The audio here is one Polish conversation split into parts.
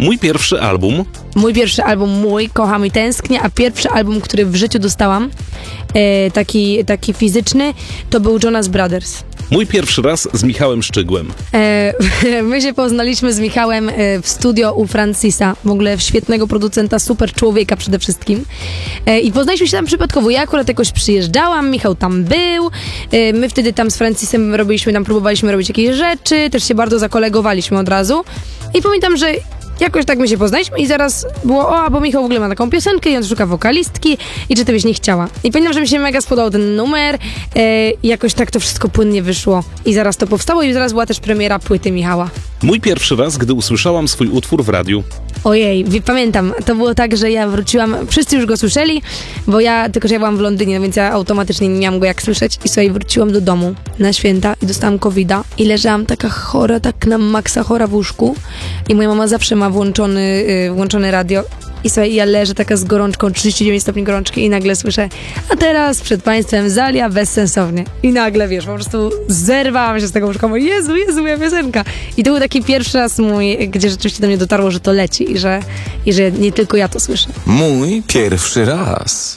Mój pierwszy album. Mój, Kocham i Tęsknię, a pierwszy album, który w życiu dostałam, taki fizyczny, to był Jonas Brothers. Mój pierwszy raz z Michałem Szczygłem. My się poznaliśmy z Michałem w studio u Francisa, w ogóle świetnego producenta, super człowieka przede wszystkim. I poznaliśmy się tam przypadkowo. Ja akurat jakoś przyjeżdżałam, Michał tam był. My wtedy tam z Francisem próbowaliśmy robić jakieś rzeczy, też się bardzo zakolegowaliśmy od razu. I pamiętam, że jakoś tak my się poznaliśmy i zaraz było, bo Michał w ogóle ma taką piosenkę i on szuka wokalistki i czy ty byś nie chciała. I pamiętam, że mi się mega spodobał ten numer i jakoś tak to wszystko płynnie wyszło. I zaraz to powstało i zaraz była też premiera płyty Michała. Mój pierwszy raz, gdy usłyszałam swój utwór w radiu. Ojej, pamiętam, to było tak, że ja wróciłam, wszyscy już go słyszeli, tylko że ja byłam w Londynie, więc ja automatycznie nie miałam go jak słyszeć i sobie wróciłam do domu na święta i dostałam COVID-a i leżałam taka chora, tak na maksa chora w łóżku i moja mama zawsze ma włączone radio i sobie ja leżę taka z gorączką, 39 stopni gorączki i nagle słyszę, a teraz przed państwem Zalia bezsensownie. I nagle, wiesz, po prostu zerwałam się z tego łóżka, mówię, Jezu, moja piosenka. I to był taki pierwszy raz mój, gdzie rzeczywiście do mnie dotarło, że to leci i że nie tylko ja to słyszę. Mój pierwszy raz.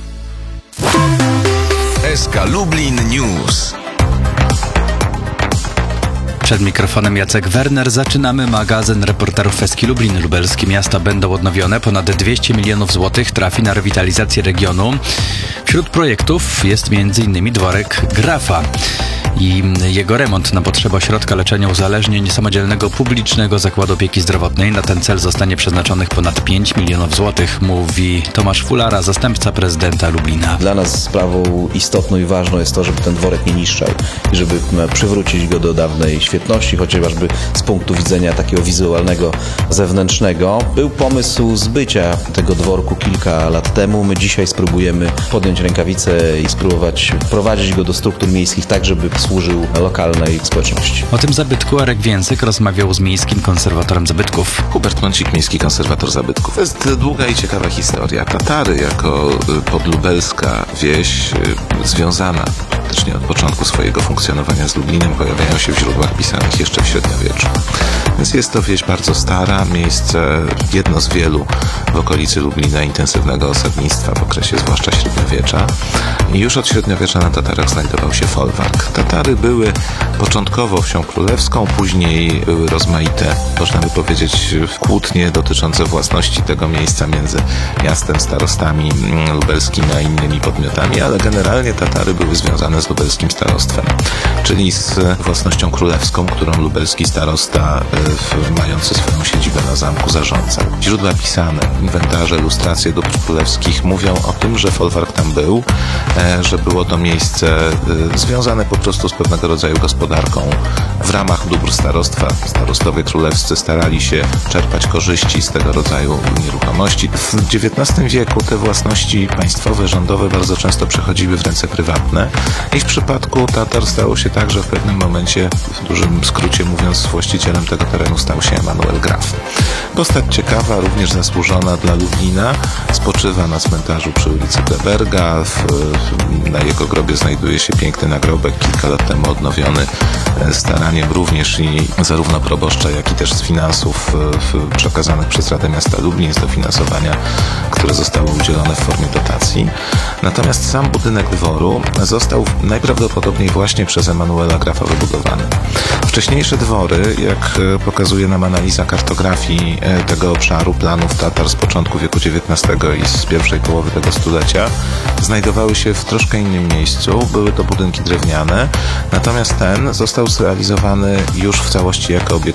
SK Lublin News. Przed mikrofonem Jacek Werner. Zaczynamy magazyn reporterów SK Lublin. Lubelskie miasta będą odnowione. Ponad 200 milionów złotych trafi na rewitalizację regionu. Wśród projektów jest m.in. dworek Grafa i jego remont na potrzeby ośrodka leczenia uzależnień samodzielnego publicznego zakładu opieki zdrowotnej. Na ten cel zostanie przeznaczonych ponad 5 milionów złotych, mówi Tomasz Fulara, zastępca prezydenta Lublina. Dla nas sprawą istotną i ważną jest to, żeby ten dworek nie niszczał i żeby przywrócić go do dawnej świetności, chociażby z punktu widzenia takiego wizualnego, zewnętrznego. Był pomysł zbycia tego dworku kilka lat temu. My dzisiaj spróbujemy podjąć rękawice i spróbować prowadzić go do struktur miejskich tak, żeby służył lokalnej społeczności. O tym zabytku Arek Więcyk rozmawiał z miejskim konserwatorem zabytków. Hubert Mącik, miejski konserwator zabytków. To jest długa i ciekawa historia. Tatary jako podlubelska wieś związana praktycznie od początku swojego funkcjonowania z Lublinem pojawiają się w źródłach pisanych jeszcze w średniowieczu. Więc jest to wieś bardzo stara, miejsce jedno z wielu w okolicy Lublina intensywnego osadnictwa w okresie zwłaszcza średniowiecza. I już od średniowiecza na Tatarach znajdował się folwark. Tatary były początkowo wsią królewską, później były rozmaite, można by powiedzieć, kłótnie dotyczące własności tego miejsca między miastem, starostami lubelskimi a innymi podmiotami, ale generalnie Tatary były związane z lubelskim starostwem, czyli z własnością królewską, którą lubelski starosta mający swoją siedzibę na zamku zarządza. Źródła pisane, inwentarze, ilustracje dóbr królewskich mówią o tym, że folwark tam był, że było to miejsce związane po prostu z pewnego rodzaju gospodarką. W ramach dóbr starostwa starostowie królewscy starali się czerpać korzyści z tego rodzaju nieruchomości. W XIX wieku te własności państwowe, rządowe bardzo często przechodziły w ręce prywatne i w przypadku Tatar stało się tak, że w pewnym momencie, w dużym skrócie mówiąc, właścicielem tego terenu stał się Emanuel Graf. Postać ciekawa, również zasłużona dla Lublina, spoczywa na cmentarzu przy ulicy Kleberga. Na jego grobie znajduje się piękny nagrobek, kilka lat temu odnowiony staraniem również i zarówno proboszcza, jak i też z finansów przekazanych przez Radę Miasta Lublin z dofinansowania, które zostało udzielone w formie dotacji. Natomiast sam budynek dworu został najprawdopodobniej właśnie przez Emanuela Grafa wybudowany. Wcześniejsze dwory, jak pokazuje nam analiza kartografii tego obszaru, planów Tatar z początku wieku XIX i z pierwszej połowy tego stulecia, znajdowały się w troszkę innym miejscu. Były to budynki drewniane, natomiast ten został zrealizowany już w całości jako obiekt